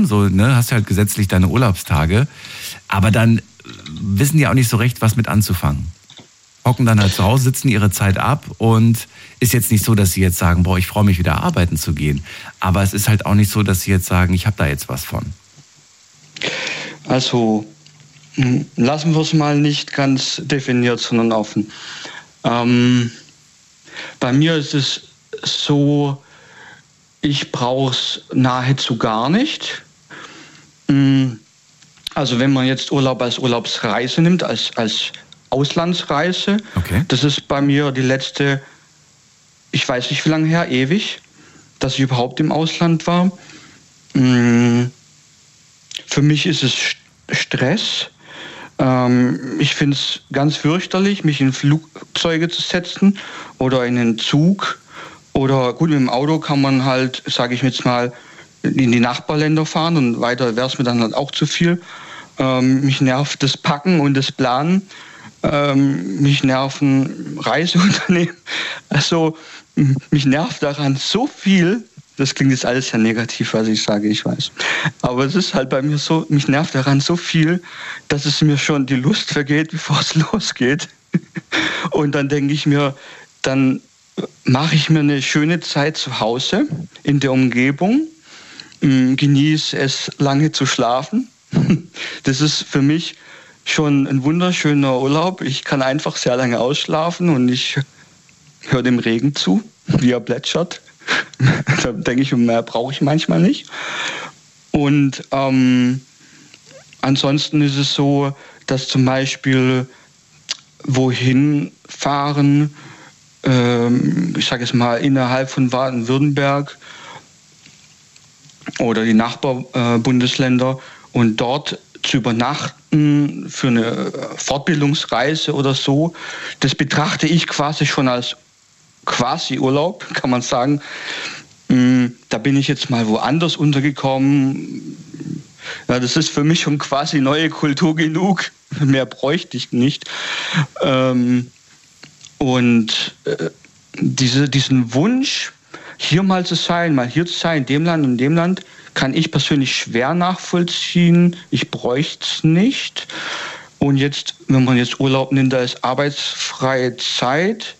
schon, so, ne, hast halt gesetzlich deine Urlaubstage, aber dann wissen die auch nicht so recht, was mit anzufangen. Hocken dann halt zu Hause, sitzen ihre Zeit ab und ist jetzt nicht so, dass sie jetzt sagen, boah, ich freue mich wieder arbeiten zu gehen. Aber es ist halt auch nicht so, dass sie jetzt sagen, ich habe da jetzt was von. Also lassen wir es mal nicht ganz definiert, sondern offen. Bei mir ist es so, ich brauche es nahezu gar nicht. Also wenn man jetzt Urlaub als Urlaubsreise nimmt, als Auslandsreise, okay. Das ist bei mir die letzte, ich weiß nicht wie lange her, ewig, dass ich überhaupt im Ausland war. Für mich ist es Stress. Ich finde es ganz fürchterlich, mich in Flugzeuge zu setzen oder in einen Zug. Oder gut, mit dem Auto kann man halt, sage ich jetzt mal, in die Nachbarländer fahren und weiter wäre es mir dann halt auch zu viel. Mich nervt das Packen und das Planen. Mich nerven Reiseunternehmen. Also mich nervt daran so viel. Das klingt jetzt alles sehr negativ, was ich sage, ich weiß. Aber es ist halt bei mir so, mich nervt daran so viel, dass es mir schon die Lust vergeht, bevor es losgeht. Und dann denke ich mir, dann mache ich mir eine schöne Zeit zu Hause in der Umgebung, genieße es, lange zu schlafen. Das ist für mich schon ein wunderschöner Urlaub. Ich kann einfach sehr lange ausschlafen und ich höre dem Regen zu, wie er plätschert. Da denke ich, mehr brauche ich manchmal nicht. Und ansonsten ist es so, dass zum Beispiel wohin fahren, ich sage es mal, innerhalb von Baden-Württemberg oder die Nachbarbundesländer und dort zu übernachten für eine Fortbildungsreise oder so, das betrachte ich quasi schon als Quasi-Urlaub, kann man sagen. Da bin ich jetzt mal woanders untergekommen. Ja, das ist für mich schon quasi neue Kultur genug. Mehr bräuchte ich nicht. Diesen Wunsch, hier mal zu sein, mal hier zu sein, in dem Land und dem Land, kann ich persönlich schwer nachvollziehen. Ich bräuchte es nicht. Und jetzt, wenn man jetzt Urlaub nimmt, da ist arbeitsfreie Zeit,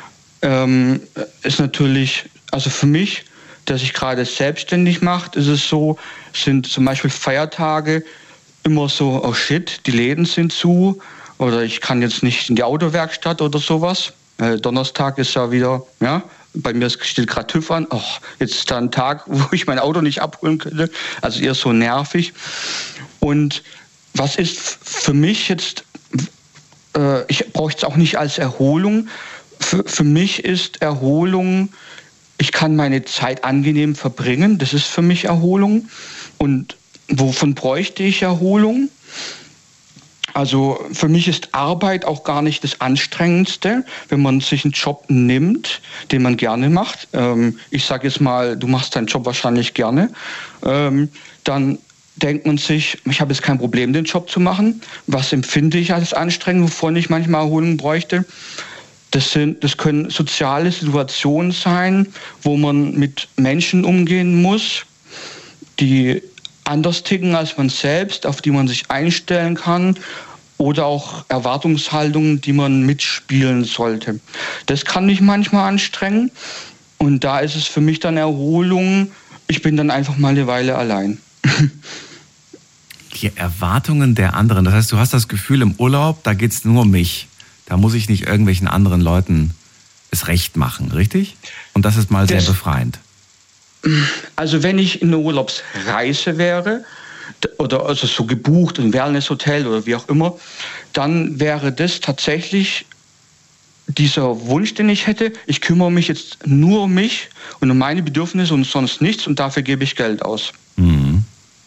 ist natürlich, also für mich, der sich gerade selbstständig macht, ist es so, sind zum Beispiel Feiertage immer so, oh shit, die Läden sind zu oder ich kann jetzt nicht in die Autowerkstatt oder sowas. Donnerstag ist ja wieder, ja, bei mir steht gerade TÜV an, jetzt ist da ein Tag, wo ich mein Auto nicht abholen könnte, also eher so nervig. Und was ist für mich jetzt, ich brauche es auch nicht als Erholung, für mich ist Erholung, ich kann meine Zeit angenehm verbringen, das ist für mich Erholung. Und wovon bräuchte ich Erholung? Also für mich ist Arbeit auch gar nicht das Anstrengendste, wenn man sich einen Job nimmt, den man gerne macht. Ich sage jetzt mal, du machst deinen Job wahrscheinlich gerne. Dann denkt man sich, ich habe jetzt kein Problem, den Job zu machen. Was empfinde ich als anstrengend, wovon ich manchmal Erholung bräuchte? Das können soziale Situationen sein, wo man mit Menschen umgehen muss, die anders ticken als man selbst, auf die man sich einstellen kann, oder auch Erwartungshaltungen, die man mitspielen sollte. Das kann mich manchmal anstrengen und da ist es für mich dann Erholung. Ich bin dann einfach mal eine Weile allein. Die Erwartungen der anderen, das heißt, du hast das Gefühl im Urlaub, da geht es nur um mich. Da muss ich nicht irgendwelchen anderen Leuten es recht machen, richtig? Und das ist mal sehr befreiend. Also wenn ich in einer Urlaubsreise wäre, oder also so gebucht, ein Wellnesshotel oder wie auch immer, dann wäre das tatsächlich dieser Wunsch, den ich hätte, ich kümmere mich jetzt nur um mich und um meine Bedürfnisse und sonst nichts und dafür gebe ich Geld aus. Mhm.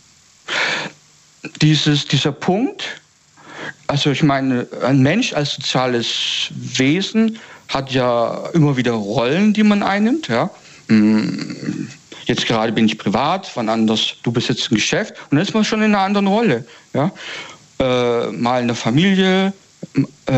Dieser Punkt, also ich meine, ein Mensch als soziales Wesen hat ja immer wieder Rollen, die man einnimmt. Ja. Jetzt gerade bin ich privat, wann anders, du bist jetzt im Geschäft und dann ist man schon in einer anderen Rolle. Ja. Mal in der Familie,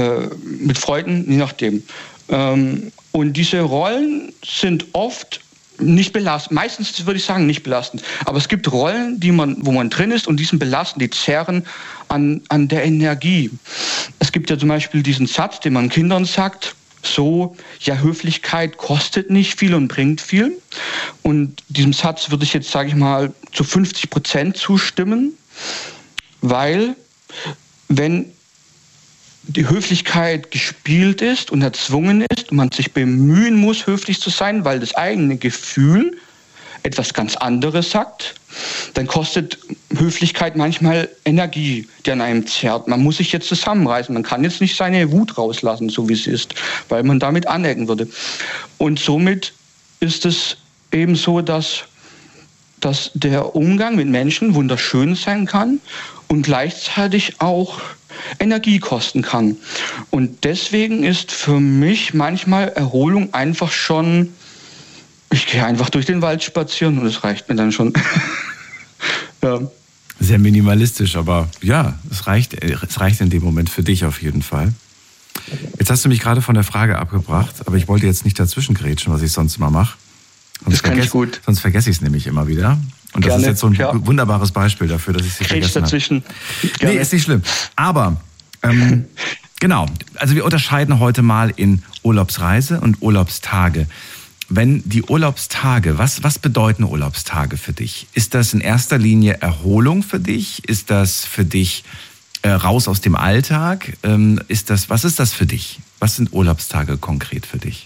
mit Freunden, je nachdem. Und diese Rollen sind oft nicht belastend. Meistens würde ich sagen, nicht belastend. Aber es gibt Rollen, wo man drin ist und die sind belastend, die zehren an der Energie. Es gibt ja zum Beispiel diesen Satz, den man Kindern sagt, so, ja, Höflichkeit kostet nicht viel und bringt viel. Und diesem Satz würde ich jetzt, sage ich mal, zu 50% zustimmen, weil wenn die Höflichkeit gespielt ist und erzwungen ist und man sich bemühen muss, höflich zu sein, weil das eigene Gefühl etwas ganz anderes sagt, dann kostet Höflichkeit manchmal Energie, die an einem zerrt. Man muss sich jetzt zusammenreißen. Man kann jetzt nicht seine Wut rauslassen, so wie es ist, weil man damit anecken würde. Und somit ist es eben so, dass der Umgang mit Menschen wunderschön sein kann und gleichzeitig auch Energie kosten kann. Und deswegen ist für mich manchmal Erholung einfach schon, ich gehe einfach durch den Wald spazieren und es reicht mir dann schon. Ja. Sehr minimalistisch, aber ja, es reicht in dem Moment für dich auf jeden Fall. Jetzt hast du mich gerade von der Frage abgebracht, aber ich wollte jetzt nicht dazwischen grätschen, was ich sonst immer mache. Das kann ich gut. Sonst vergesse ich es nämlich immer wieder. Und das ist jetzt so ein wunderbares Beispiel dafür, dass ich es vergessen habe. Dazwischen. Nee, ist nicht schlimm. Aber, genau, also wir unterscheiden heute mal in Urlaubsreise und Urlaubstage. Wenn die Urlaubstage, was bedeuten Urlaubstage für dich? Ist das in erster Linie Erholung für dich? Ist das für dich raus aus dem Alltag? Was ist das für dich? Was sind Urlaubstage konkret für dich?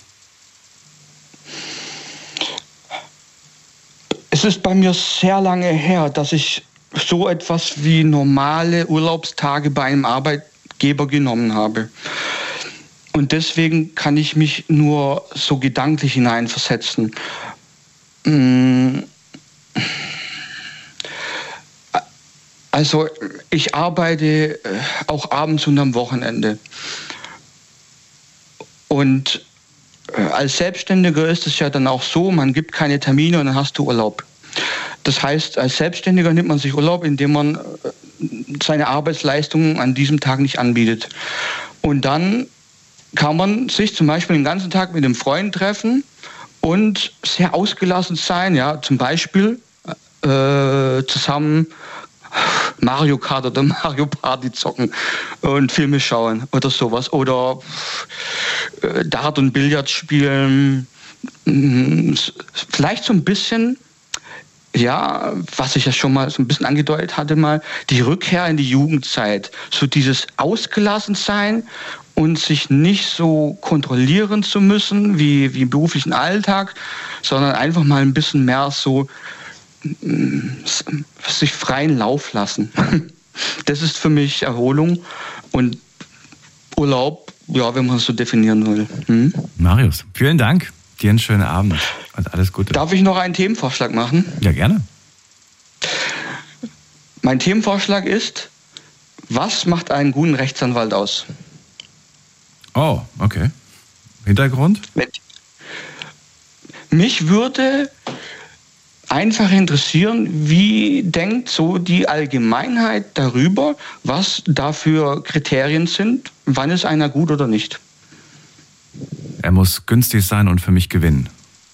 Es ist bei mir sehr lange her, dass ich so etwas wie normale Urlaubstage bei einem Arbeitgeber genommen habe. Und deswegen kann ich mich nur so gedanklich hineinversetzen. Also ich arbeite auch abends und am Wochenende. Und als Selbstständiger ist es ja dann auch so, man gibt keine Termine und dann hast du Urlaub. Das heißt, als Selbstständiger nimmt man sich Urlaub, indem man seine Arbeitsleistungen an diesem Tag nicht anbietet. Und dann kann man sich zum Beispiel den ganzen Tag mit einem Freund treffen und sehr ausgelassen sein, ja, zum Beispiel zusammen Mario Kart oder Mario Party zocken und Filme schauen oder sowas. Oder Dart und Billard spielen. Vielleicht so ein bisschen, ja, was ich ja schon mal so ein bisschen angedeutet hatte, mal die Rückkehr in die Jugendzeit. So dieses Ausgelassensein und sich nicht so kontrollieren zu müssen wie im beruflichen Alltag, sondern einfach mal ein bisschen mehr so sich freien Lauf lassen. Das ist für mich Erholung und Urlaub, ja, wenn man es so definieren will. Marius, vielen Dank. Dir einen schönen Abend und alles Gute. Darf ich noch einen Themenvorschlag machen? Ja, gerne. Mein Themenvorschlag ist, was macht einen guten Rechtsanwalt aus? Oh, okay. Hintergrund? Mich würde einfach interessieren, wie denkt so die Allgemeinheit darüber, was dafür Kriterien sind, wann ist einer gut oder nicht? Er muss günstig sein und für mich gewinnen.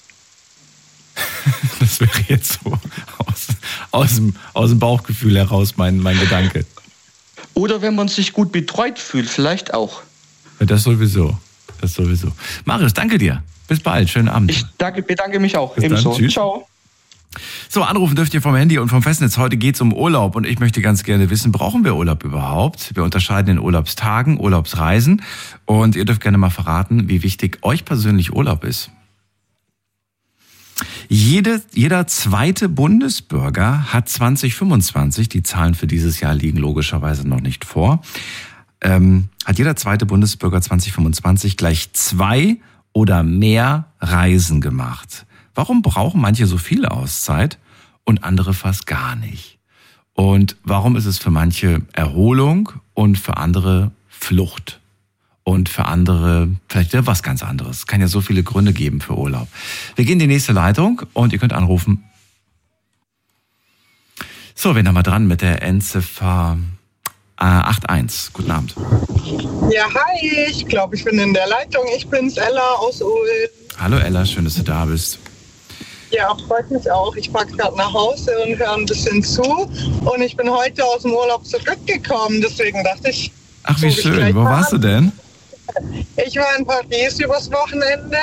Das wäre jetzt so aus dem Bauchgefühl heraus mein Gedanke. Oder wenn man sich gut betreut fühlt, vielleicht auch. Ja, das sowieso. Marius, danke dir. Bis bald. Schönen Abend. Ich bedanke mich auch. Bis ebenso. Dann. Tschüss. Ciao. So, anrufen dürft ihr vom Handy und vom Festnetz. Heute geht's um Urlaub und ich möchte ganz gerne wissen, brauchen wir Urlaub überhaupt? Wir unterscheiden in Urlaubstagen, Urlaubsreisen und ihr dürft gerne mal verraten, wie wichtig euch persönlich Urlaub ist. Jeder zweite Bundesbürger hat 2025, die Zahlen für dieses Jahr liegen logischerweise noch nicht vor, hat jeder zweite Bundesbürger 2025 gleich 2 oder mehr Reisen gemacht. Warum brauchen manche so viel Auszeit und andere fast gar nicht? Und warum ist es für manche Erholung und für andere Flucht? Und für andere vielleicht was ganz anderes. Es kann ja so viele Gründe geben für Urlaub. Wir gehen in die nächste Leitung und ihr könnt anrufen. So, wen haben wir dran mit der Endziffer 81? Guten Abend. Ja, hi, ich glaube, ich bin in der Leitung. Ich bin's, Ella aus Ulm. Hallo Ella, schön, dass du da bist. Ja, freut mich auch. Ich fahre gerade nach Hause und höre ein bisschen zu. Und ich bin heute aus dem Urlaub zurückgekommen. Deswegen dachte ich... Ach, wie schön. Wo warst du denn? Ich war in Paris übers Wochenende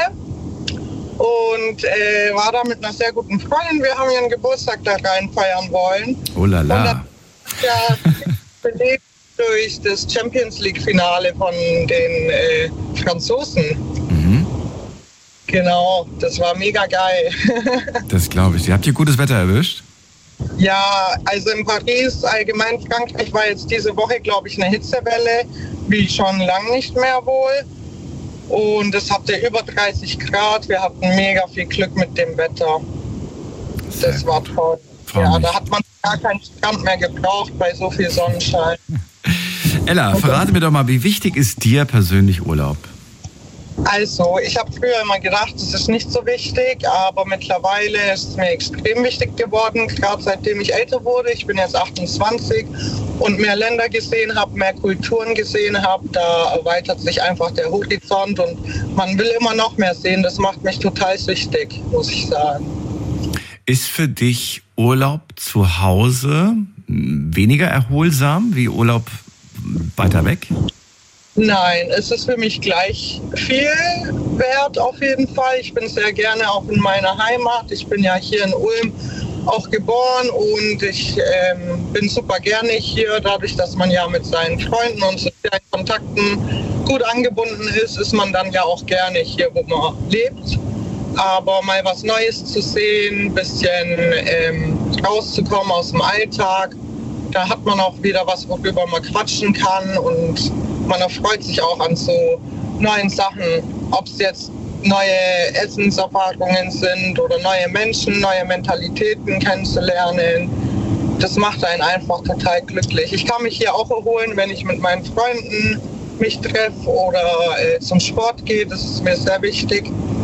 und war da mit einer sehr guten Freundin. Wir haben ihren Geburtstag da rein feiern wollen. Oh la la. Und dann, ja, belegt durch das Champions League-Finale von den Franzosen. Mhm. Genau, das war mega geil. Das glaube ich. Ihr habt hier gutes Wetter erwischt? Ja, also in Paris, allgemein Frankreich, war jetzt diese Woche, glaube ich, eine Hitzewelle, wie schon lange nicht mehr wohl. Und es hatte über 30 Grad. Wir hatten mega viel Glück mit dem Wetter. Das war toll. Ja, da hat man gar keinen Strand mehr gebraucht bei so viel Sonnenschein. Ella, verrate mir doch mal, wie wichtig ist dir persönlich Urlaub? Also, ich habe früher immer gedacht, es ist nicht so wichtig, aber mittlerweile ist es mir extrem wichtig geworden, gerade seitdem ich älter wurde. Ich bin jetzt 28 und mehr Länder gesehen habe, mehr Kulturen gesehen habe. Da erweitert sich einfach der Horizont und man will immer noch mehr sehen. Das macht mich total süchtig, muss ich sagen. Ist für dich Urlaub zu Hause weniger erholsam wie Urlaub weiter weg? Nein, es ist für mich gleich viel wert auf jeden Fall. Ich bin sehr gerne auch in meiner Heimat. Ich bin ja hier in Ulm auch geboren und ich bin super gerne hier. Dadurch, dass man ja mit seinen Freunden und sozialen Kontakten gut angebunden ist, ist man dann ja auch gerne hier, wo man lebt. Aber mal was Neues zu sehen, ein bisschen rauszukommen aus dem Alltag, da hat man auch wieder was, worüber man quatschen kann und man erfreut sich auch an so neuen Sachen, ob es jetzt neue Essenserfahrungen sind oder neue Menschen, neue Mentalitäten kennenzulernen. Das macht einen einfach total glücklich. Ich kann mich hier auch erholen, wenn ich mit meinen Freunden mich treffe oder zum Sport gehe. Das ist mir sehr wichtig.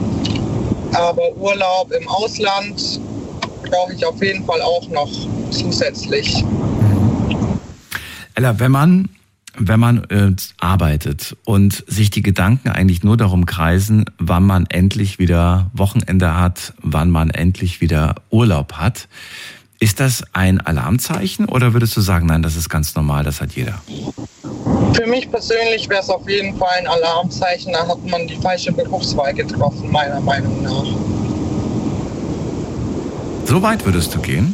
Aber Urlaub im Ausland brauche ich auf jeden Fall auch noch zusätzlich. Ella, wenn man arbeitet und sich die Gedanken eigentlich nur darum kreisen, wann man endlich wieder Wochenende hat, wann man endlich wieder Urlaub hat, ist das ein Alarmzeichen oder würdest du sagen, nein, das ist ganz normal, das hat jeder? Für mich persönlich wäre es auf jeden Fall ein Alarmzeichen, da hat man die falsche Berufswahl getroffen, meiner Meinung nach. So weit würdest du gehen?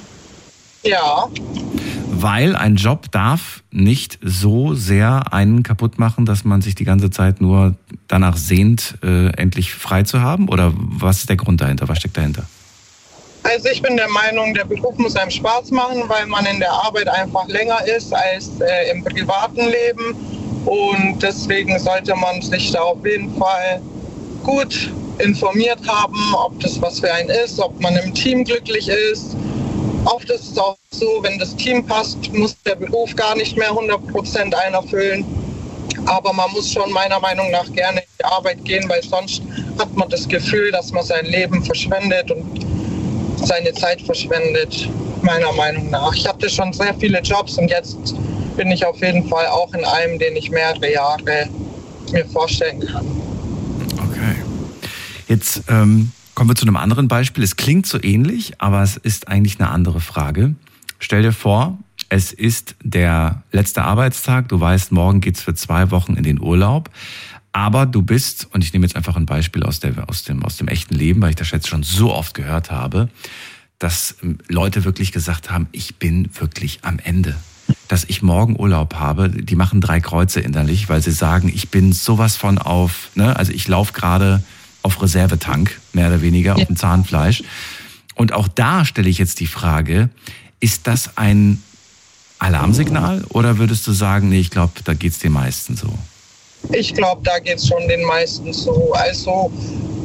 Ja. Weil ein Job darf nicht so sehr einen kaputt machen, dass man sich die ganze Zeit nur danach sehnt, endlich frei zu haben? Oder was ist der Grund dahinter? Was steckt dahinter? Also ich bin der Meinung, der Beruf muss einem Spaß machen, weil man in der Arbeit einfach länger ist als im privaten Leben. Und deswegen sollte man sich da auf jeden Fall gut informiert haben, ob das was für einen ist, ob man im Team glücklich ist. Oft ist es auch so, wenn das Team passt, muss der Beruf gar nicht mehr 100% einen erfüllen. Aber man muss schon meiner Meinung nach gerne in die Arbeit gehen, weil sonst hat man das Gefühl, dass man sein Leben verschwendet und seine Zeit verschwendet, meiner Meinung nach. Ich hatte schon sehr viele Jobs und jetzt bin ich auf jeden Fall auch in einem, den ich mehrere Jahre mir vorstellen kann. Okay. Jetzt kommen wir zu einem anderen Beispiel. Es klingt so ähnlich, aber es ist eigentlich eine andere Frage. Stell dir vor, es ist der letzte Arbeitstag. Du weißt, morgen geht's für 2 Wochen in den Urlaub. Aber du bist, und ich nehme jetzt einfach ein Beispiel aus dem echten Leben, weil ich das jetzt schon so oft gehört habe, dass Leute wirklich gesagt haben, ich bin wirklich am Ende. Dass ich morgen Urlaub habe, die machen 3 Kreuze innerlich, weil sie sagen, ich bin sowas von also ich laufe gerade auf Reservetank, mehr oder weniger, auf dem Zahnfleisch. Und auch da stelle ich jetzt die Frage, ist das ein Alarmsignal oder würdest du sagen, nee, ich glaube, da geht's den meisten so? Ich glaube, da geht es schon den meisten so. Also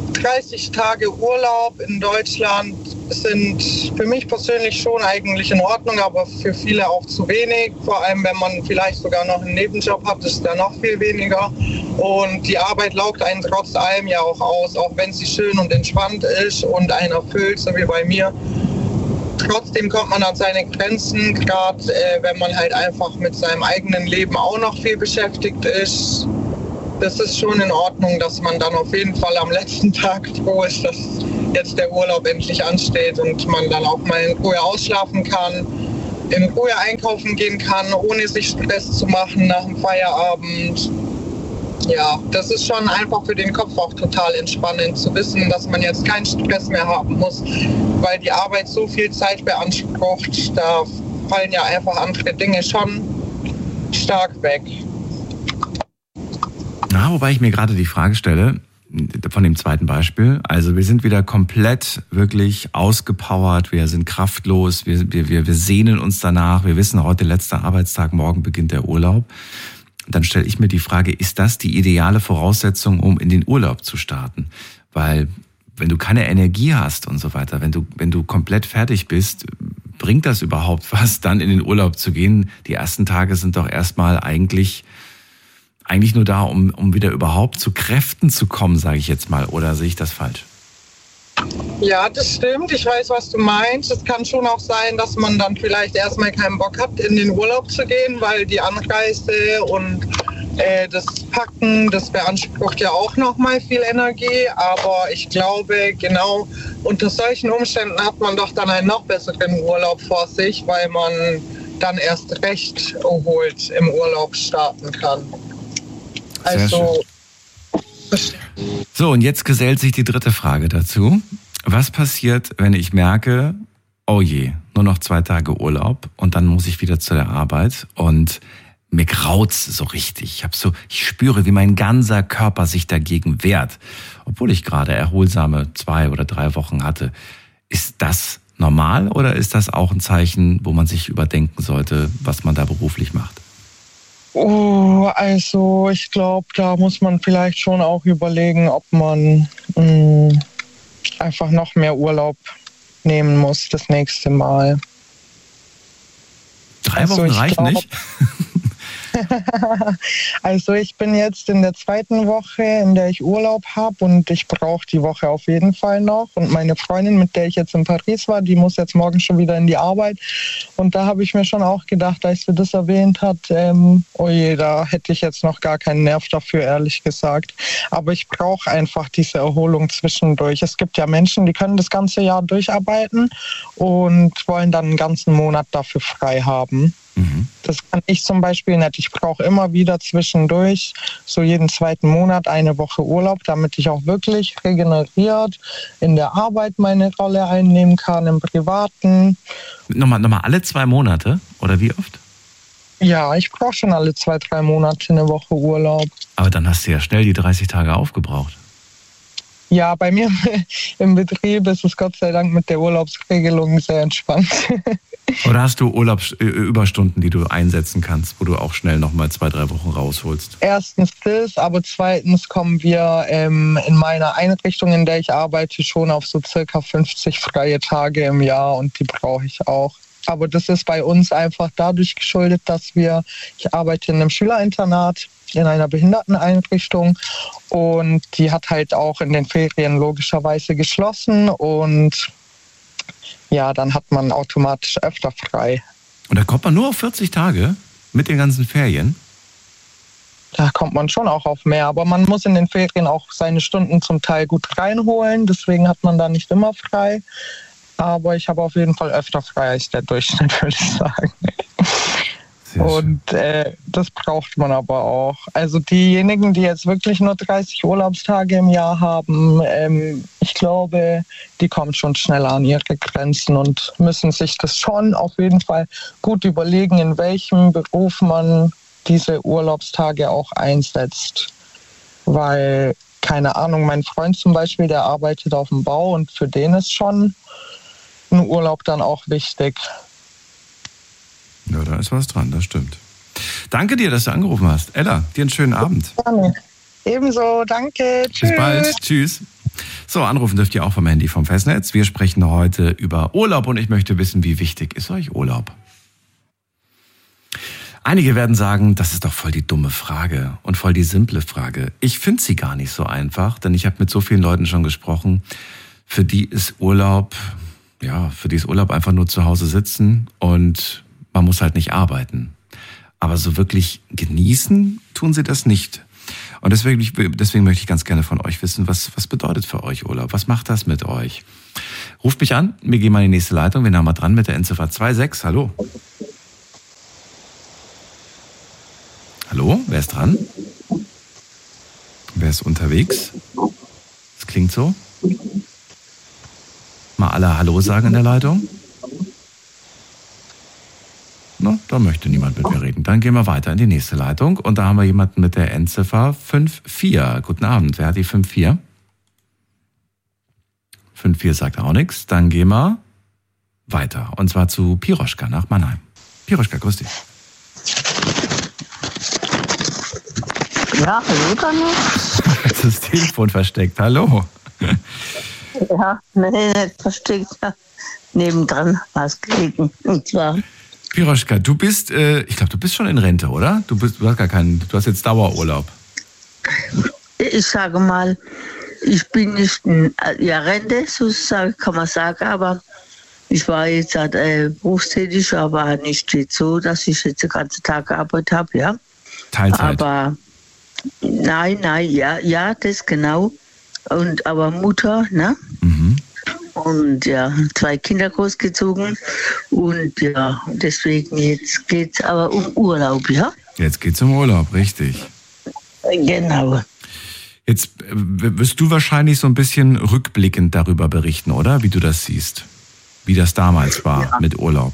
30 Tage Urlaub in Deutschland sind für mich persönlich schon eigentlich in Ordnung, aber für viele auch zu wenig. Vor allem, wenn man vielleicht sogar noch einen Nebenjob hat, ist da noch viel weniger. Und die Arbeit laugt einen trotz allem ja auch aus, auch wenn sie schön und entspannt ist und einen erfüllt, so wie bei mir. Trotzdem kommt man an seine Grenzen, gerade wenn man halt einfach mit seinem eigenen Leben auch noch viel beschäftigt ist. Das ist schon in Ordnung, dass man dann auf jeden Fall am letzten Tag froh ist, dass jetzt der Urlaub endlich ansteht und man dann auch mal in Ruhe ausschlafen kann, in Ruhe einkaufen gehen kann, ohne sich Stress zu machen nach dem Feierabend. Ja, das ist schon einfach für den Kopf auch total entspannend zu wissen, dass man jetzt keinen Stress mehr haben muss, weil die Arbeit so viel Zeit beansprucht. Da fallen ja einfach andere Dinge schon stark weg. Ja, wobei ich mir gerade die Frage stelle, von dem zweiten Beispiel, also wir sind wieder komplett wirklich ausgepowert, wir sind kraftlos, wir sehnen uns danach, wir wissen, heute letzter Arbeitstag, morgen beginnt der Urlaub. Dann stelle ich mir die Frage, ist das die ideale Voraussetzung, um in den Urlaub zu starten? Weil wenn du keine Energie hast und so weiter, wenn du komplett fertig bist, bringt das überhaupt was, dann in den Urlaub zu gehen? Die ersten Tage sind doch erstmal eigentlich nur da, um wieder überhaupt zu Kräften zu kommen, sage ich jetzt mal. Oder sehe ich das falsch? Ja, das stimmt. Ich weiß, was du meinst. Es kann schon auch sein, dass man dann vielleicht erstmal keinen Bock hat, in den Urlaub zu gehen, weil die Anreise und das Packen, das beansprucht ja auch nochmal viel Energie. Aber ich glaube, genau unter solchen Umständen hat man doch dann einen noch besseren Urlaub vor sich, weil man dann erst recht erholt im Urlaub starten kann. Also. So, und jetzt gesellt sich die dritte Frage dazu. Was passiert, wenn ich merke, oh je, nur noch 2 Tage Urlaub und dann muss ich wieder zu der Arbeit und mir graut's so richtig. Ich spüre, wie mein ganzer Körper sich dagegen wehrt, obwohl ich gerade erholsame 2 oder 3 Wochen hatte. Ist das normal oder ist das auch ein Zeichen, wo man sich überdenken sollte, was man da beruflich macht? Oh, also ich glaube, da muss man vielleicht schon auch überlegen, ob man einfach noch mehr Urlaub nehmen muss das nächste Mal. 3 Wochen reicht nicht? Also ich bin jetzt in der 2. Woche, in der ich Urlaub habe und ich brauche die Woche auf jeden Fall noch. Und meine Freundin, mit der ich jetzt in Paris war, die muss jetzt morgen schon wieder in die Arbeit. Und da habe ich mir schon auch gedacht, als sie das erwähnt hat, oh je, da hätte ich jetzt noch gar keinen Nerv dafür, ehrlich gesagt. Aber ich brauche einfach diese Erholung zwischendurch. Es gibt ja Menschen, die können das ganze Jahr durcharbeiten und wollen dann einen ganzen Monat dafür frei haben. Das kann ich zum Beispiel nicht. Ich brauche immer wieder zwischendurch, so jeden 2. Monat, 1 Woche Urlaub, damit ich auch wirklich regeneriert in der Arbeit meine Rolle einnehmen kann, im Privaten. Nochmal alle 2 Monate? Oder wie oft? Ja, ich brauche schon alle 2, 3 Monate eine Woche Urlaub. Aber dann hast du ja schnell die 30 Tage aufgebraucht. Ja, bei mir im Betrieb ist es Gott sei Dank mit der Urlaubsregelung sehr entspannt. Oder hast du Urlaubsüberstunden, die du einsetzen kannst, wo du auch schnell nochmal 2, 3 Wochen rausholst? Erstens das, aber zweitens kommen wir in meiner Einrichtung, in der ich arbeite, schon auf so circa 50 freie Tage im Jahr und die brauche ich auch. Aber das ist bei uns einfach dadurch geschuldet, dass ich arbeite in einem Schülerinternat, in einer Behinderteneinrichtung und die hat halt auch in den Ferien logischerweise geschlossen und ja, dann hat man automatisch öfter frei. Und da kommt man nur auf 40 Tage mit den ganzen Ferien? Da kommt man schon auch auf mehr, aber man muss in den Ferien auch seine Stunden zum Teil gut reinholen, deswegen hat man da nicht immer frei. Aber ich habe auf jeden Fall öfter frei als der Durchschnitt, würde ich sagen. Und das braucht man aber auch. Also diejenigen, die jetzt wirklich nur 30 Urlaubstage im Jahr haben, ich glaube, die kommen schon schneller an ihre Grenzen und müssen sich das schon auf jeden Fall gut überlegen, in welchem Beruf man diese Urlaubstage auch einsetzt. Weil, keine Ahnung, mein Freund zum Beispiel, der arbeitet auf dem Bau und für den ist schon ein Urlaub dann auch wichtig. Ja, da ist was dran, das stimmt. Danke dir, dass du angerufen hast. Ella, dir einen schönen Abend. Gerne. Ebenso, danke. Tschüss. Bis bald. Tschüss. So, anrufen dürft ihr auch vom Handy vom Festnetz. Wir sprechen heute über Urlaub und ich möchte wissen, wie wichtig ist euch Urlaub? Einige werden sagen, das ist doch voll die dumme Frage und voll die simple Frage. Ich finde sie gar nicht so einfach, denn ich habe mit so vielen Leuten schon gesprochen, für die ist Urlaub einfach nur zu Hause sitzen und man muss halt nicht arbeiten. Aber so wirklich genießen tun sie das nicht. Und deswegen möchte ich ganz gerne von euch wissen, was bedeutet für euch Urlaub? Was macht das mit euch? Ruft mich an, wir gehen mal in die nächste Leitung. Wir haben mal dran mit der Endziffer 26. Hallo. Hallo, wer ist dran? Wer ist unterwegs? Das klingt so. Mal alle Hallo sagen in der Leitung. Na, da möchte niemand mit mir reden. Dann gehen wir weiter in die nächste Leitung. Und da haben wir jemanden mit der Endziffer 54. Guten Abend, wer hat die 54? 54 sagt auch nichts. Dann gehen wir weiter. Und zwar zu Piroschka nach Mannheim. Piroschka, grüß dich. Ja, hallo Daniel. Jetzt ist das Telefon versteckt. Hallo. Ja, nee, nicht versteckt. Nebendran was gelegen. Und zwar. Piroschka, du bist, ich glaube, du bist schon in Rente, oder? Du hast jetzt Dauerurlaub. Ich sage mal, ich bin nicht in Rente, sozusagen, kann man sagen, aber ich war jetzt berufstätig, aber nicht jetzt so, dass ich jetzt den ganzen Tag gearbeitet habe, ja. Teilzeit. Aber nein, ja, das genau. Aber Mutter, ne? Mhm. Und ja, 2 Kinder großgezogen. Und ja, deswegen jetzt geht's aber um Urlaub, ja? Jetzt geht's um Urlaub, richtig. Genau. Jetzt wirst du wahrscheinlich so ein bisschen rückblickend darüber berichten, oder? Wie du das siehst. Wie das damals war mit Urlaub.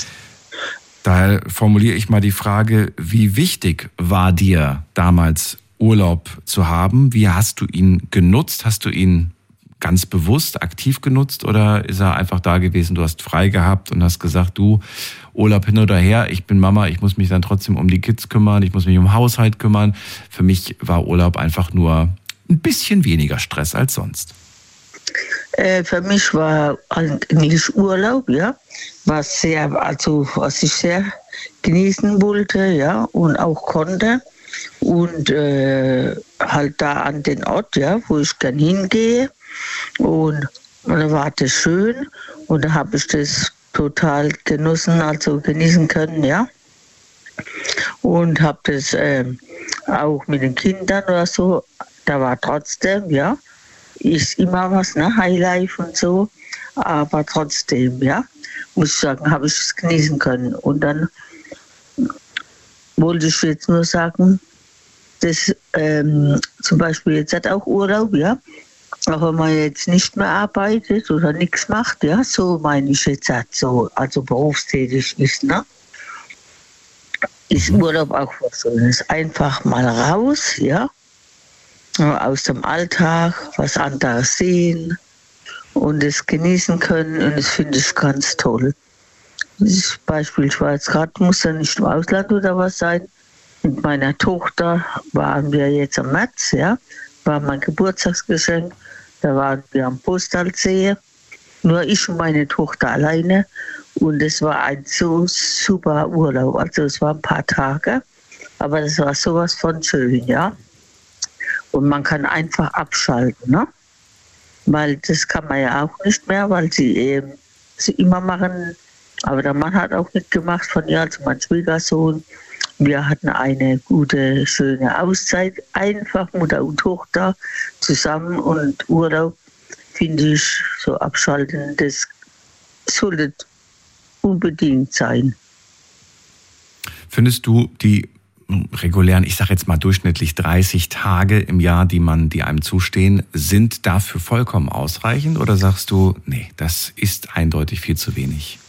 Daher formuliere ich mal die Frage, wie wichtig war dir damals Urlaub zu haben? Wie hast du ihn genutzt? Hast du ihn ganz bewusst, aktiv genutzt oder ist er einfach da gewesen, du hast frei gehabt und hast gesagt, du, Urlaub hin oder her, ich bin Mama, ich muss mich dann trotzdem um die Kids kümmern, ich muss mich um Haushalt kümmern. Für mich war Urlaub einfach nur ein bisschen weniger Stress als sonst. Für mich war eigentlich Urlaub, ja, was ich sehr genießen wollte, ja, und auch konnte. Und halt da an den Ort, ja, wo ich gern hingehe. Und da war das schön und da habe ich das total genossen, also genießen können, ja. Und habe das auch mit den Kindern oder so, da war trotzdem, ja, ist immer was, ne, Highlife und so, aber trotzdem, ja, muss ich sagen, habe ich es genießen können. Und dann wollte ich jetzt nur sagen, dass zum Beispiel jetzt hat auch Urlaub, ja, auch wenn man jetzt nicht mehr arbeitet oder nichts macht, ja, so meine ich jetzt halt so, also berufstätig ist, ne? Ist Urlaub auch was Schönes. Einfach mal raus, ja, aus dem Alltag, was anderes sehen und es genießen können und das finde ich ganz toll. Das Beispiel, ich war jetzt gerade, muss ja nicht im Ausland oder was sein. Mit meiner Tochter waren wir jetzt im März, ja, war mein Geburtstagsgeschenk. Da waren wir am Postalsee, nur ich und meine Tochter alleine. Und es war ein so super Urlaub. Also es waren ein paar Tage, aber das war sowas von schön, ja. Und man kann einfach abschalten, ne? Weil das kann man ja auch nicht mehr, weil sie immer machen. Aber der Mann hat auch mitgemacht von ihr, also mein Schwiegersohn. Wir hatten eine gute, schöne Auszeit, einfach Mutter und Tochter zusammen und Urlaub, finde ich, so abschalten, das sollte unbedingt sein. Findest du die regulären, ich sage jetzt mal durchschnittlich 30 Tage im Jahr, die einem zustehen, sind dafür vollkommen ausreichend oder sagst du, nee, das ist eindeutig viel zu wenig?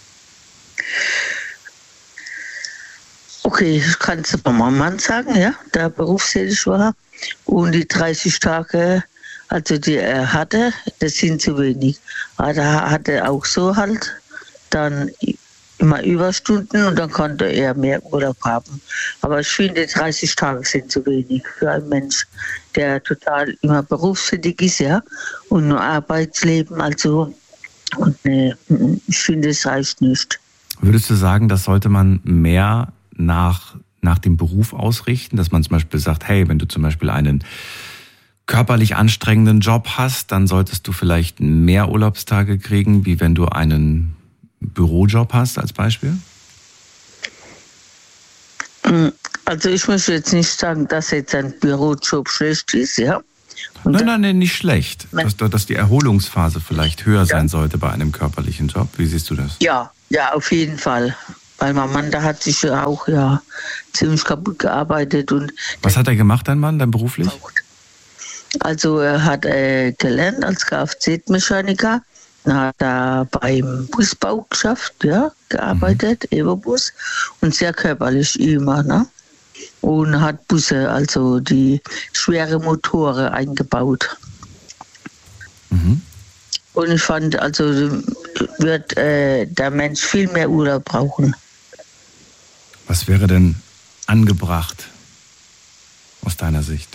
Okay, ich kann es bei meinem Mann sagen, ja, der berufstätig war. Und die 30 Tage, also die er hatte, das sind zu wenig. Aber da hat er auch so halt dann immer Überstunden und dann konnte er mehr Urlaub haben. Aber ich finde, 30 Tage sind zu wenig für einen Mensch, der total immer berufstätig ist, ja, und nur Arbeitsleben, also, und nee, ich finde, es reicht nicht. Würdest du sagen, das sollte man mehr nach dem Beruf ausrichten, dass man zum Beispiel sagt, hey, wenn du zum Beispiel einen körperlich anstrengenden Job hast, dann solltest du vielleicht mehr Urlaubstage kriegen, wie wenn du einen Bürojob hast als Beispiel? Also ich möchte jetzt nicht sagen, dass jetzt ein Bürojob schlecht ist, ja. Nein, nicht schlecht. Dass die Erholungsphase vielleicht höher sein sollte bei einem körperlichen Job. Wie siehst du das? Ja, auf jeden Fall. Weil mein Mann, da hat sich ja auch ziemlich kaputt gearbeitet. Und was hat er gemacht, dein Mann, dann beruflich? Also er hat gelernt als Kfz-Mechaniker. Dann hat er beim Busbau gearbeitet, Everbus. Und sehr körperlich immer, ne? Und hat Busse, also die schwere Motoren eingebaut. Mhm. Und ich fand, also wird der Mensch viel mehr Urlaub brauchen. Was wäre denn angebracht aus deiner Sicht?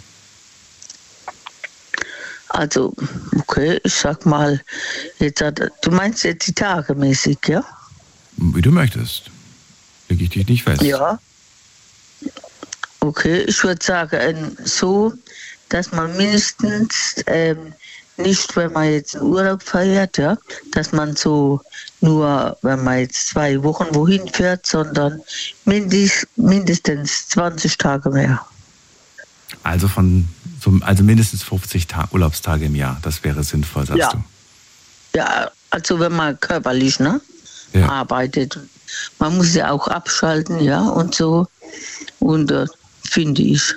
Also, okay, ich sag mal, du meinst jetzt die Tage mäßig, ja? Wie du möchtest. Leg ich dich nicht fest. Ja. Okay, ich würde sagen, so, dass man mindestens nicht, wenn man jetzt einen Urlaub feiert, ja, dass man so nur, wenn man jetzt 2 Wochen wohin fährt, sondern mindestens 20 Tage mehr. Also mindestens 50 Urlaubstage im Jahr, das wäre sinnvoll, sagst du? Ja, also wenn man körperlich arbeitet. Man muss ja auch abschalten, ja, und so. Und finde ich.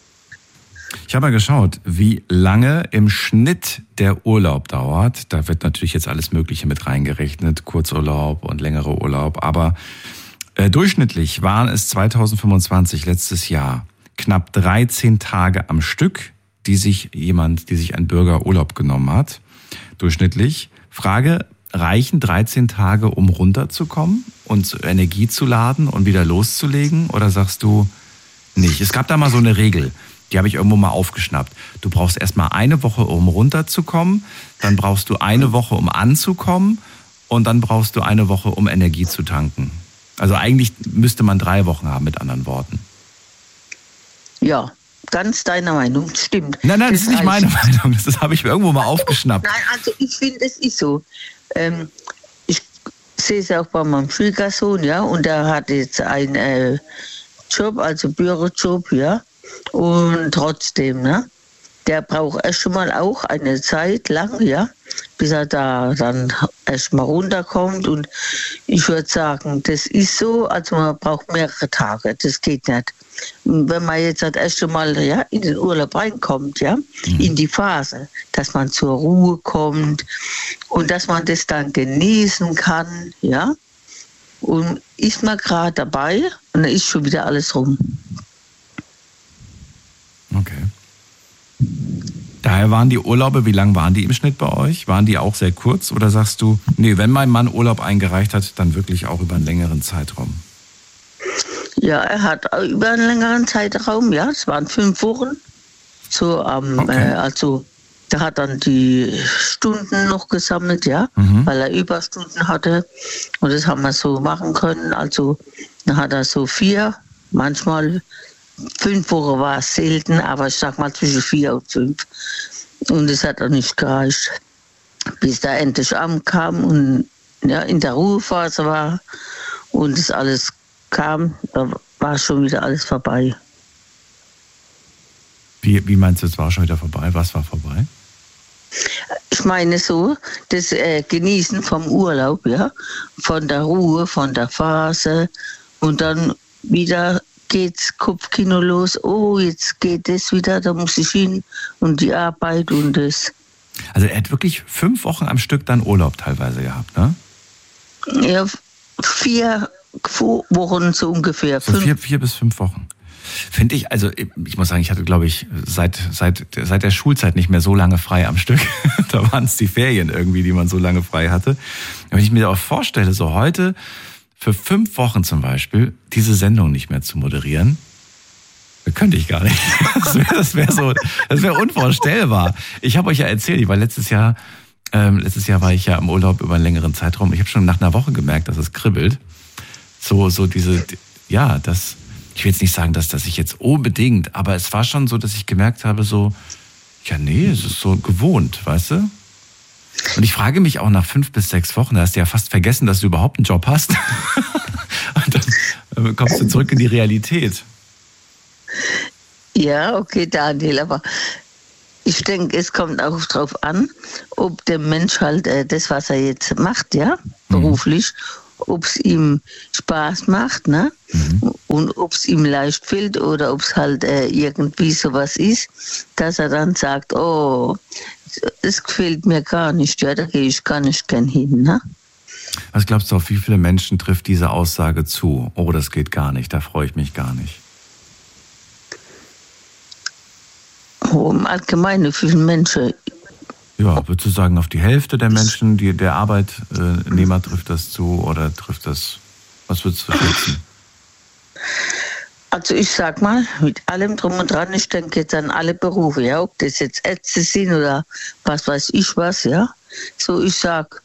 Ich habe mal geschaut, wie lange im Schnitt der Urlaub dauert. Da wird natürlich jetzt alles Mögliche mit reingerechnet, Kurzurlaub und längere Urlaub. Aber durchschnittlich waren es 2025, letztes Jahr, knapp 13 Tage am Stück, die sich ein Bürger Urlaub genommen hat. Durchschnittlich. Frage, reichen 13 Tage, um runterzukommen und Energie zu laden und wieder loszulegen? Oder sagst du nicht? Es gab da mal so eine Regel, die habe ich irgendwo mal aufgeschnappt. Du brauchst erstmal 1 Woche, um runterzukommen, dann brauchst du 1 Woche, um anzukommen und dann brauchst du 1 Woche, um Energie zu tanken. Also eigentlich müsste man 3 Wochen haben, mit anderen Worten. Ja, ganz deiner Meinung, stimmt. Nein, das ist nicht meine Meinung, das habe ich irgendwo mal aufgeschnappt. Nein, also ich finde, es ist so. Ich sehe es auch bei meinem Schwiegersohn, ja, und der hat jetzt einen Job, also Bürojob, ja, und trotzdem, ne, der braucht erst mal auch eine Zeit lang, ja, bis er da dann erst mal runterkommt. Und ich würde sagen, das ist so, also man braucht mehrere Tage, das geht nicht. Und wenn man jetzt das erste Mal in den Urlaub reinkommt, in die Phase, dass man zur Ruhe kommt und dass man das dann genießen kann, ja, und ist man gerade dabei und dann ist schon wieder alles rum. Okay. Daher waren die Urlaube, wie lang waren die im Schnitt bei euch? Waren die auch sehr kurz oder sagst du, nee, wenn mein Mann Urlaub eingereicht hat, dann wirklich auch über einen längeren Zeitraum? Ja, er hat über einen längeren Zeitraum, ja, es waren 5 Wochen. So, also der hat dann die Stunden noch gesammelt, ja, weil er Überstunden hatte. Und das haben wir so machen können. Also dann hat er so 4, manchmal 5 Wochen war es selten, aber ich sag mal zwischen 4 und 5. Und es hat auch nicht gereicht, bis da endlich ankam und in der Ruhephase war und das alles kam, da war schon wieder alles vorbei. Wie meinst du, es war schon wieder vorbei? Was war vorbei? Ich meine so, das Genießen vom Urlaub, ja, von der Ruhe, von der Phase und dann wieder geht's Kopfkino los, oh, jetzt geht es wieder, da muss ich hin und die Arbeit und das. Also er hat wirklich 5 Wochen am Stück dann Urlaub teilweise gehabt, ne? Ja, 4 Wochen so ungefähr. So 4 bis 5 Wochen. Finde ich, also ich muss sagen, ich hatte, glaube ich, seit der Schulzeit nicht mehr so lange frei am Stück. Da waren es die Ferien irgendwie, die man so lange frei hatte. Wenn ich mir auch vorstelle, so heute für 5 Wochen zum Beispiel diese Sendung nicht mehr zu moderieren, könnte ich gar nicht. Das wäre unvorstellbar. Ich habe euch ja erzählt, ich war letztes Jahr war ich ja im Urlaub über einen längeren Zeitraum. Ich habe schon nach einer Woche gemerkt, dass es kribbelt. So diese, ja, das. Ich will jetzt nicht sagen, dass ich jetzt unbedingt, aber es war schon so, dass ich gemerkt habe, so, ja, nee, es ist so gewohnt, weißt du? Und ich frage mich auch nach 5 bis 6 Wochen, da hast du ja fast vergessen, dass du überhaupt einen Job hast. Und dann kommst du zurück in die Realität. Ja, okay, Daniel, aber ich denke, es kommt auch drauf an, ob der Mensch halt das, was er jetzt macht, ja, beruflich, ob es ihm Spaß macht, ne? Und ob es ihm leicht fällt oder ob es halt irgendwie sowas ist, dass er dann sagt, oh, das gefällt mir gar nicht, ja, da gehe ich gar nicht gern hin, ne? Was glaubst du, auf wie viele Menschen trifft diese Aussage zu? Oh, das geht gar nicht, da freue ich mich gar nicht. Oh, im Allgemeinen, wie viele Menschen? Ja, würdest du sagen, auf die Hälfte der Menschen, der Arbeitnehmer trifft das zu oder trifft das, was würdest du schätzen? Also ich sag mal, mit allem drum und dran, ich denke jetzt an alle Berufe, ja, ob das jetzt Ärzte sind oder was weiß ich was, ja. So, ich sag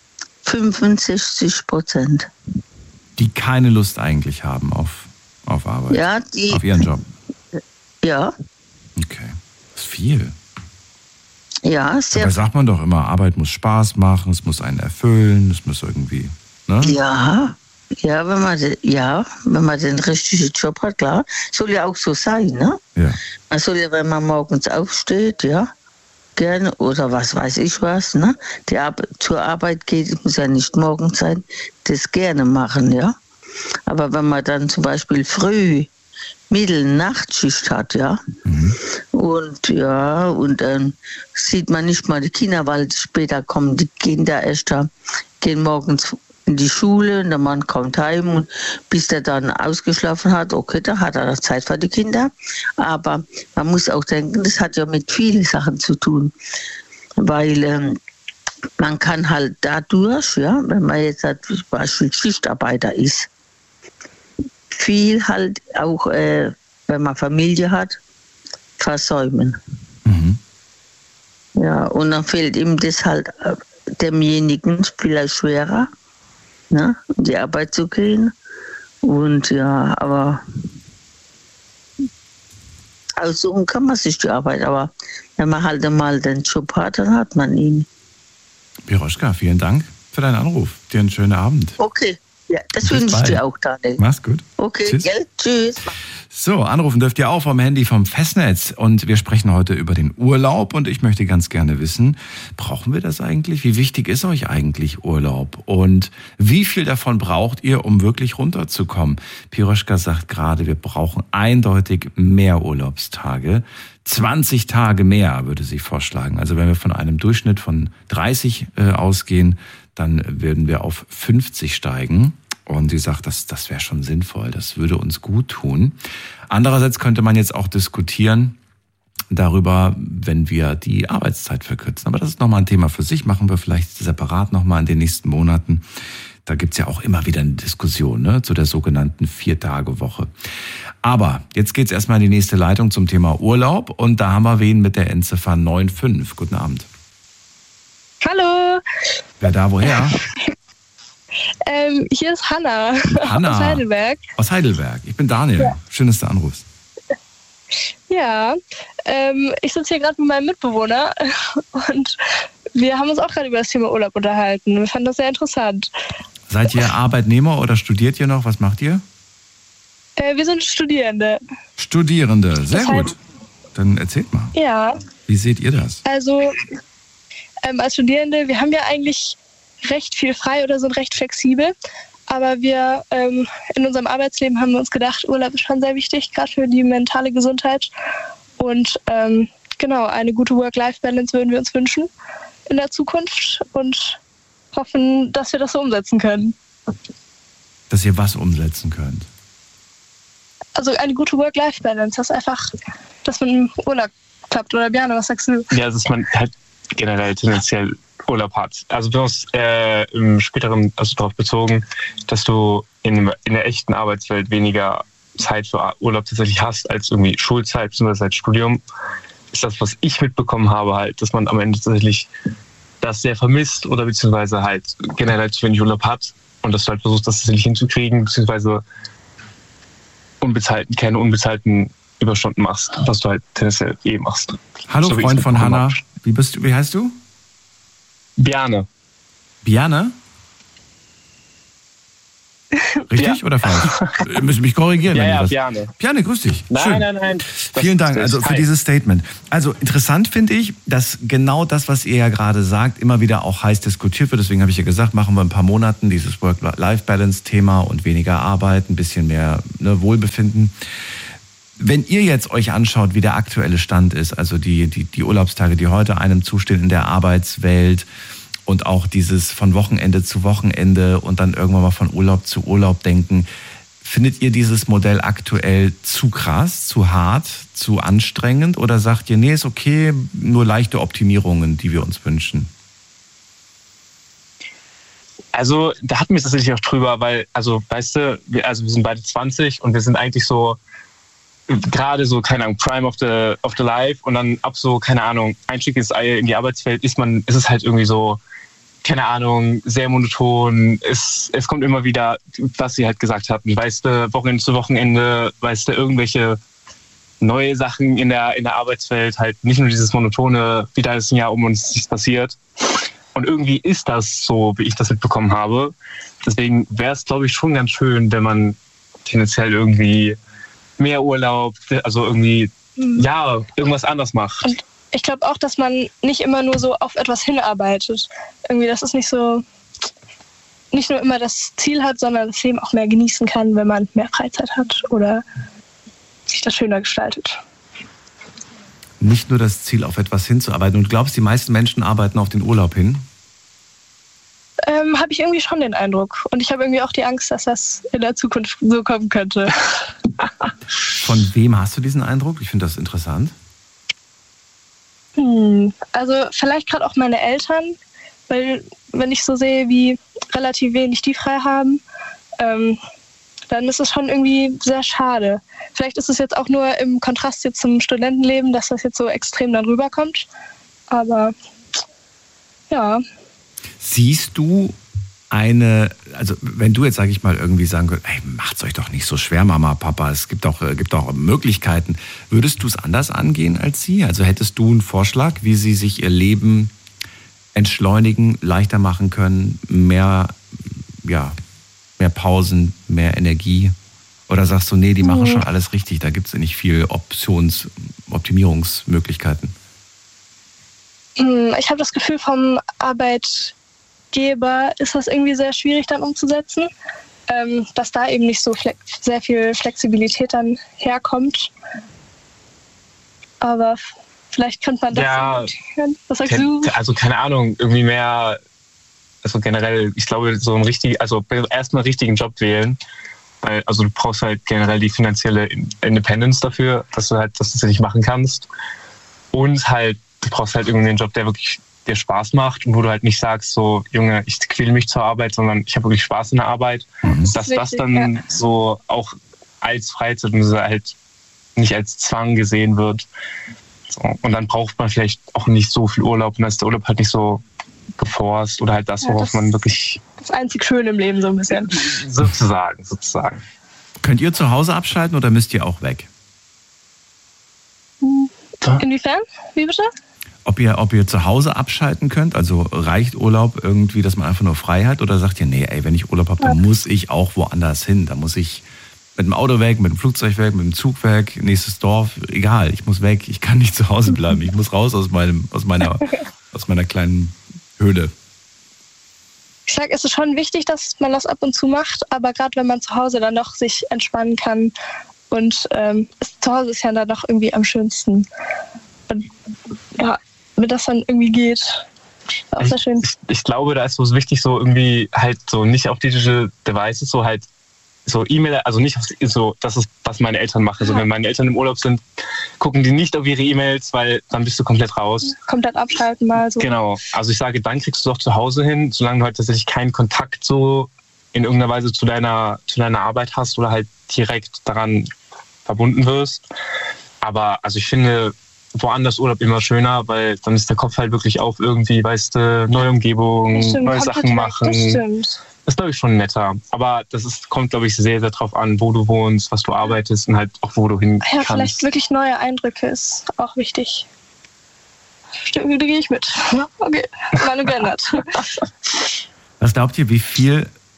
65%. Die keine Lust eigentlich haben auf Arbeit, ja, auf ihren Job. Ja. Okay, das ist viel. Ja, sehr. Dabei sagt man doch immer, Arbeit muss Spaß machen, es muss einen erfüllen, es muss irgendwie, ne? Ja, wenn man den richtigen Job hat, klar. Soll ja auch so sein, ne? Ja. Man soll ja, wenn man morgens aufsteht, ja, gerne oder was weiß ich was, ne? Zur Arbeit geht, muss ja nicht morgens sein, das gerne machen, ja. Aber wenn man dann zum Beispiel früh Mittel-Nachtschicht hat, ja. Und dann sieht man nicht mal die Kinder, weil später kommen die Kinder gehen morgens in die Schule und der Mann kommt heim und bis der dann ausgeschlafen hat, okay, da hat er Zeit für die Kinder. Aber man muss auch denken, das hat ja mit vielen Sachen zu tun, weil man kann halt dadurch, ja, wenn man jetzt halt zum Beispiel Schichtarbeiter ist, viel halt auch, wenn man Familie hat, versäumen. Ja, und dann fällt ihm das halt demjenigen vielleicht schwerer, ne, in die Arbeit zu gehen. Und ja, aber aussuchen kann man sich die Arbeit, aber wenn man halt einmal den Job hat, dann hat man ihn. Piroschka, vielen Dank für deinen Anruf. Dir einen schönen Abend. Okay, ja, das wünsche ich dir auch, Daniel. Mach's gut. Okay, tschüss. Gell? Tschüss. So, anrufen dürft ihr auch vom Handy vom Festnetz und wir sprechen heute über den Urlaub und ich möchte ganz gerne wissen, brauchen wir das eigentlich? Wie wichtig ist euch eigentlich Urlaub und wie viel davon braucht ihr, um wirklich runterzukommen? Piroschka sagt gerade, wir brauchen eindeutig mehr Urlaubstage. 20 Tage mehr würde sie vorschlagen. Also wenn wir von einem Durchschnitt von 30 ausgehen, dann würden wir auf 50 steigen. Und sie sagt, das wäre schon sinnvoll, das würde uns gut tun. Andererseits könnte man jetzt auch diskutieren darüber, wenn wir die Arbeitszeit verkürzen. Aber das ist nochmal ein Thema für sich, machen wir vielleicht separat nochmal in den nächsten Monaten. Da gibt's ja auch immer wieder eine Diskussion, ne, zu der sogenannten 4-Tage-Woche. Aber jetzt geht's erstmal in die nächste Leitung zum Thema Urlaub. Und da haben wir wen mit der Endziffer 95. Guten Abend. Hallo. Wer da, woher? Hier ist Hanna. Hanna. Aus Heidelberg. Aus Heidelberg. Ich bin Daniel. Ja. Schön, dass du anrufst. Ja, ich sitze hier gerade mit meinem Mitbewohner und wir haben uns auch gerade über das Thema Urlaub unterhalten. Wir fanden das sehr interessant. Seid ihr Arbeitnehmer oder studiert ihr noch? Was macht ihr? Wir sind Studierende. Studierende, sehr gut. Dann erzählt mal. Ja. Wie seht ihr das? Also, als Studierende, wir haben ja eigentlich recht viel frei oder sind recht flexibel. Aber wir in unserem Arbeitsleben haben wir uns gedacht, Urlaub ist schon sehr wichtig, gerade für die mentale Gesundheit. Und genau, eine gute Work-Life-Balance würden wir uns wünschen in der Zukunft und hoffen, dass wir das so umsetzen können. Dass ihr was umsetzen könnt? Also eine gute Work-Life-Balance, dass man im Urlaub klappt. Oder Bjarne, was sagst du? Ja, dass man halt generell tendenziell Urlaub hat. Also bei uns im späteren, also darauf bezogen, dass du in der echten Arbeitswelt weniger Zeit für Urlaub tatsächlich hast als irgendwie Schulzeit bzw. als Studium, ist das, was ich mitbekommen habe, halt, dass man am Ende tatsächlich das sehr vermisst oder beziehungsweise halt generell zu wenig Urlaub hat und dass du halt versuchst, das tatsächlich hinzukriegen, beziehungsweise keine unbezahlten Überstunden machst, was du halt tendenziell machst. Hallo so, Freund von Hanna, wie heißt du? Bjarne. Bjarne? Richtig oder falsch? Ihr müsst mich korrigieren. Ja, Bjarne. Bjarne, grüß dich. Nein. Vielen Dank für dieses Statement. Also interessant finde ich, dass genau das, was ihr ja gerade sagt, immer wieder auch heiß diskutiert wird. Deswegen habe ich ja gesagt, machen wir ein paar Monaten dieses Work-Life-Balance-Thema und weniger Arbeit, ein bisschen mehr Wohlbefinden. Wenn ihr jetzt euch anschaut, wie der aktuelle Stand ist, also die Urlaubstage, die heute einem zustehen in der Arbeitswelt, und auch dieses von Wochenende zu Wochenende und dann irgendwann mal von Urlaub zu Urlaub denken. Findet ihr dieses Modell aktuell zu krass, zu hart, zu anstrengend? Oder sagt ihr, nee, ist okay, nur leichte Optimierungen, die wir uns wünschen? Also da hatten wir es tatsächlich auch drüber, weil, also weißt du, wir sind beide 20 und wir sind eigentlich so gerade so, keine Ahnung, Prime of the Life und dann ab so, keine Ahnung, Einstieg in die Arbeitswelt ist es halt irgendwie so, keine Ahnung, sehr monoton. Es kommt immer wieder, was sie halt gesagt hatten, weißt du, Wochenende zu Wochenende, weißt du, irgendwelche neue Sachen in der Arbeitswelt, halt nicht nur dieses monotone, wieder ist ein Jahr um uns nichts passiert. Und irgendwie ist das so, wie ich das mitbekommen habe. Deswegen wäre es, glaube ich, schon ganz schön, wenn man tendenziell irgendwie mehr Urlaub, also irgendwie, irgendwas anders macht. Und ich glaube auch, dass man nicht immer nur so auf etwas hinarbeitet. Irgendwie, dass es nicht nur immer das Ziel hat, sondern das Leben auch mehr genießen kann, wenn man mehr Freizeit hat oder sich das schöner gestaltet. Nicht nur das Ziel, auf etwas hinzuarbeiten. Und du glaubst, die meisten Menschen arbeiten auf den Urlaub hin? Habe ich irgendwie schon den Eindruck. Und ich habe irgendwie auch die Angst, dass das in der Zukunft so kommen könnte. Von wem hast du diesen Eindruck? Ich finde das interessant. Also vielleicht gerade auch meine Eltern, weil wenn ich so sehe, wie relativ wenig die frei haben, dann ist es schon irgendwie sehr schade. Vielleicht ist es jetzt auch nur im Kontrast jetzt zum Studentenleben, dass das jetzt so extrem dann rüberkommt. Aber ja. Siehst du also wenn du jetzt, sage ich mal, irgendwie sagen würdest, ey, macht's euch doch nicht so schwer, Mama, Papa, es gibt auch Möglichkeiten. Würdest du es anders angehen als sie? Also hättest du einen Vorschlag, wie sie sich ihr Leben entschleunigen, leichter machen können, mehr Pausen, mehr Energie? Oder sagst du, nee, die machen schon alles richtig, da gibt es nicht viel Optimierungsmöglichkeiten? Ich habe das Gefühl, vom Arbeitgeber ist das irgendwie sehr schwierig dann umzusetzen, dass da eben nicht so sehr viel Flexibilität dann herkommt. Aber vielleicht könnte man das Was sagst du? Also keine Ahnung, irgendwie mehr, also generell, ich glaube, erstmal richtigen Job wählen, weil also du brauchst halt generell die finanzielle Independence dafür, dass du das nicht machen kannst. Und halt, du brauchst halt irgendwie einen Job, der wirklich dir Spaß macht und wo du halt nicht sagst, so, Junge, ich quäle mich zur Arbeit, sondern ich habe wirklich Spaß in der Arbeit. Dass das dann so auch als Freizeit und halt nicht als Zwang gesehen wird. So. Und dann braucht man vielleicht auch nicht so viel Urlaub und dann ist der Urlaub halt nicht so geforst oder halt das, worauf man wirklich... Das einzig Schöne im Leben so ein bisschen. Sozusagen. Könnt ihr zu Hause abschalten oder müsst ihr auch weg? Inwiefern? Wie bitte? Ob ihr zu Hause abschalten könnt, also reicht Urlaub irgendwie, dass man einfach nur frei hat, oder sagt ihr, nee, ey, wenn ich Urlaub habe, dann muss ich auch woanders hin. Da muss ich mit dem Auto weg, mit dem Flugzeug weg, mit dem Zug weg, nächstes Dorf, egal, ich muss weg, ich kann nicht zu Hause bleiben, ich muss raus aus meiner kleinen Höhle. Ich sage, es ist schon wichtig, dass man das ab und zu macht, aber gerade wenn man zu Hause dann noch sich entspannen kann und zu Hause ist ja dann noch irgendwie am schönsten. Und ja, wenn das dann irgendwie geht, auch sehr schön. Ich glaube, da ist so wichtig, so irgendwie halt so nicht auf Digital Devices, so halt so E-Mail, also nicht so, das ist, was meine Eltern machen. Also wenn meine Eltern im Urlaub sind, gucken die nicht auf ihre E-Mails, weil dann bist du komplett raus. Komplett abschalten mal so. Genau. Also ich sage, dann kriegst du es auch zu Hause hin, solange du halt tatsächlich keinen Kontakt so in irgendeiner Weise zu deiner Arbeit hast oder halt direkt daran verbunden wirst. Aber also ich finde woanders Urlaub immer schöner, weil dann ist der Kopf halt wirklich auf irgendwie, weißt du, neue Umgebung, neue Sachen machen. Das stimmt. Das ist, glaube ich, schon netter. Aber kommt, glaube ich, sehr, sehr drauf an, wo du wohnst, was du arbeitest und halt auch, wo du hin kannst. Ja, vielleicht wirklich neue Eindrücke ist auch wichtig. Stimmt, da gehe ich mit. Okay, Meinung geändert. Was glaubt ihr, wie viel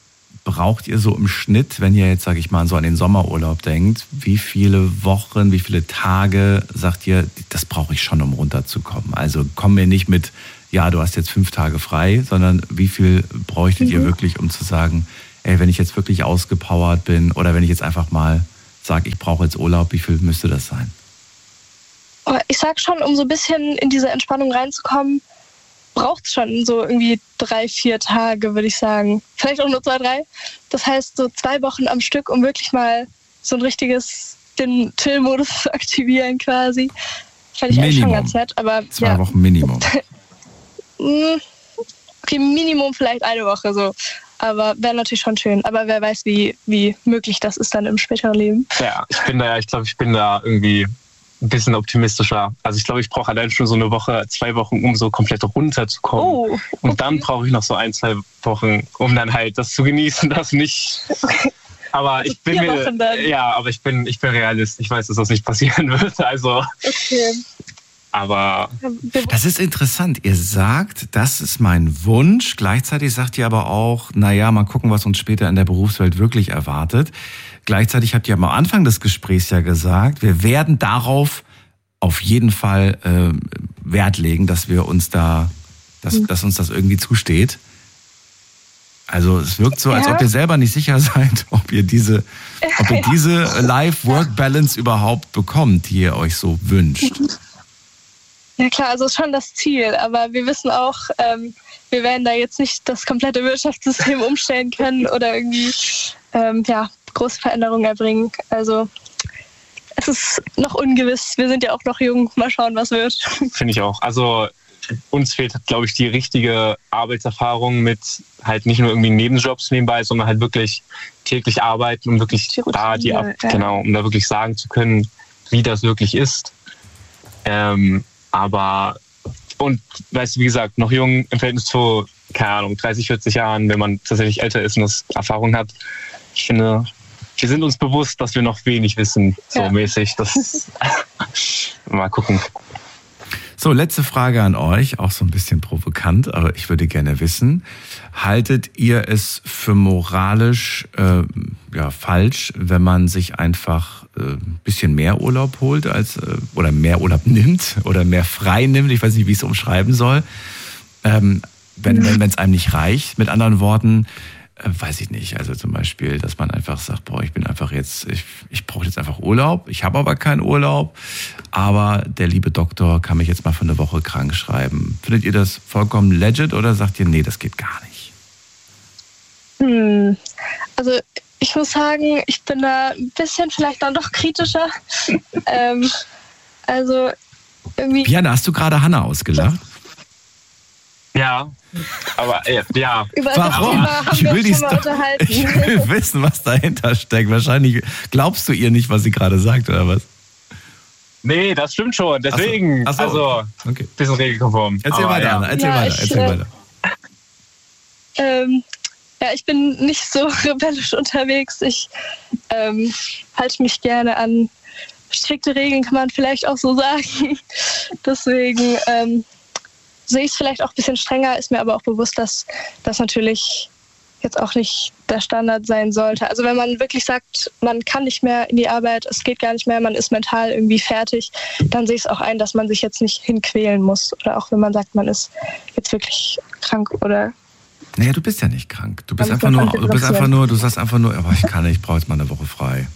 braucht ihr so im Schnitt, wenn ihr jetzt, sage ich mal, so an den Sommerurlaub denkt, wie viele Wochen, wie viele Tage sagt ihr, das brauche ich schon, um runterzukommen? Also kommen wir nicht mit, ja, du hast jetzt 5 Tage frei, sondern wie viel bräuchtet ihr wirklich, um zu sagen, ey, wenn ich jetzt wirklich ausgepowert bin oder wenn ich jetzt einfach mal sage, ich brauche jetzt Urlaub, wie viel müsste das sein? Ich sag schon, um so ein bisschen in diese Entspannung reinzukommen, braucht es schon so irgendwie 3-4 Tage, würde ich sagen. Vielleicht auch nur 2-3. Das heißt so 2 Wochen am Stück, um wirklich mal so ein richtiges, den Chill-Modus zu aktivieren quasi. Fand ich eigentlich schon ganz nett. Aber 2 Wochen Minimum. Okay, Minimum vielleicht 1 Woche so. Aber wäre natürlich schon schön. Aber wer weiß, wie möglich das ist dann im späteren Leben. Ja, ich glaube, ich bin da irgendwie ein bisschen optimistischer. Also ich glaube, ich brauche allein schon so eine Woche, 2 Wochen, um so komplett runterzukommen. Oh, okay. Und dann brauche ich noch so 1-2 Wochen, um dann halt das zu genießen, das nicht. Okay. Aber also ich bin aber ich bin Realist. Ich weiß, dass das nicht passieren wird. Also. Okay. Aber das ist interessant. Ihr sagt, das ist mein Wunsch. Gleichzeitig sagt ihr aber auch, naja, mal gucken, was uns später in der Berufswelt wirklich erwartet. Gleichzeitig habt ihr am Anfang des Gesprächs ja gesagt, wir werden darauf auf jeden Fall Wert legen, dass wir uns dass uns das irgendwie zusteht. Also es wirkt so, als ob ihr selber nicht sicher seid, ob ihr diese Life-Work-Balance überhaupt bekommt, die ihr euch so wünscht. Ja klar, also ist schon das Ziel, aber wir wissen auch, wir werden da jetzt nicht das komplette Wirtschaftssystem umstellen können oder irgendwie große Veränderungen erbringen. Also es ist noch ungewiss, wir sind ja auch noch jung, mal schauen, was wird. Finde ich auch. Also uns fehlt, glaube ich, die richtige Arbeitserfahrung mit halt nicht nur irgendwie Nebenjobs nebenbei, sondern halt wirklich täglich arbeiten, um wirklich um da wirklich sagen zu können, wie das wirklich ist. Aber, und weißt du, wie gesagt, noch jung im Verhältnis zu, keine Ahnung, 30, 40 Jahren, wenn man tatsächlich älter ist und das Erfahrung hat. Ich finde, wir sind uns bewusst, dass wir noch wenig wissen, so mäßig. Das mal gucken. So, letzte Frage an euch, auch so ein bisschen provokant, aber ich würde gerne wissen, haltet ihr es für moralisch falsch, wenn man sich einfach ein bisschen mehr Urlaub holt oder mehr Urlaub nimmt oder mehr frei nimmt? Ich weiß nicht, wie ich es umschreiben soll. Wenn es einem nicht reicht, mit anderen Worten, weiß ich nicht. Also zum Beispiel, dass man einfach sagt, boah, ich brauche jetzt einfach Urlaub. Ich habe aber keinen Urlaub, aber der liebe Doktor kann mich jetzt mal für eine Woche krank schreiben. Findet ihr das vollkommen legit oder sagt ihr, nee, das geht gar nicht? Also ich muss sagen, ich bin da ein bisschen vielleicht dann doch kritischer. Also irgendwie. Jana, hast du gerade Hanna ausgelacht? Ja, aber ja. Warum? Ich will wissen, was dahinter steckt. Wahrscheinlich glaubst du ihr nicht, was sie gerade sagt, oder was? Nee, das stimmt schon. Deswegen, Ach so. Also, okay. Bisschen regelkonform. Erzähl weiter, Anna. Erzähl weiter. Ich bin nicht so rebellisch unterwegs. Ich halte mich gerne an strikte Regeln, kann man vielleicht auch so sagen. Deswegen sehe ich es vielleicht auch ein bisschen strenger, ist mir aber auch bewusst, dass das natürlich jetzt auch nicht der Standard sein sollte. Also wenn man wirklich sagt, man kann nicht mehr in die Arbeit, es geht gar nicht mehr, man ist mental irgendwie fertig, dann sehe ich es auch ein, dass man sich jetzt nicht hinquälen muss. Oder auch wenn man sagt, man ist jetzt wirklich krank oder... Naja, du bist ja nicht krank. Du sagst einfach nur, aber ich kann nicht, ich brauche jetzt mal eine Woche frei.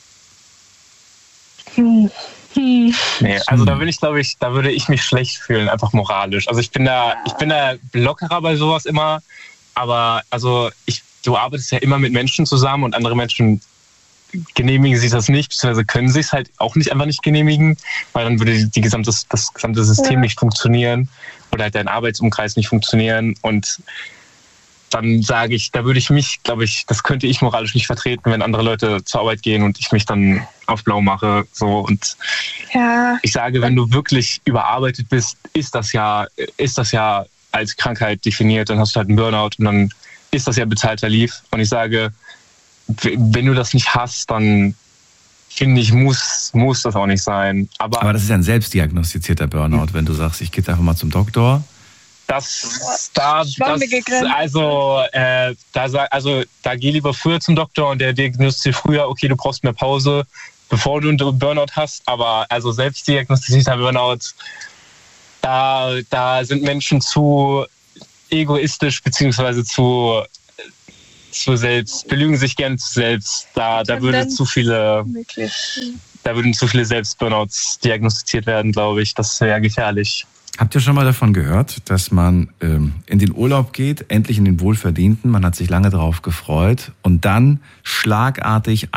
Nee, also da würde ich mich schlecht fühlen, einfach moralisch. Also ich bin da lockerer bei sowas immer, aber also du arbeitest ja immer mit Menschen zusammen und andere Menschen genehmigen sich das nicht, beziehungsweise können sich es halt auch einfach nicht genehmigen, weil dann würde das gesamte System nicht funktionieren oder halt dein Arbeitsumkreis nicht funktionieren und dann sage ich, da würde ich mich, glaube ich, das könnte ich moralisch nicht vertreten, wenn andere Leute zur Arbeit gehen und ich mich dann auf blau mache. So. Und ich sage, wenn du wirklich überarbeitet bist, ist das ja als Krankheit definiert, dann hast du halt einen Burnout und dann ist das ja bezahlter Leave. Und ich sage, wenn du das nicht hast, dann finde ich, muss das auch nicht sein. Aber das ist ja ein selbstdiagnostizierter Burnout, wenn du sagst, ich gehe einfach mal zum Doktor. Da geh lieber früher zum Doktor und der diagnostiziert früher, okay, du brauchst mehr Pause, bevor du einen Burnout hast. Aber also selbstdiagnostizierter Burnout, da sind Menschen zu egoistisch beziehungsweise zu selbst, belügen sich gern zu selbst. Da würden zu viele Selbstburnouts diagnostiziert werden, glaube ich. Das wäre gefährlich. Habt ihr schon mal davon gehört, dass man in den Urlaub geht, endlich in den Wohlverdienten, man hat sich lange darauf gefreut und dann schlagartig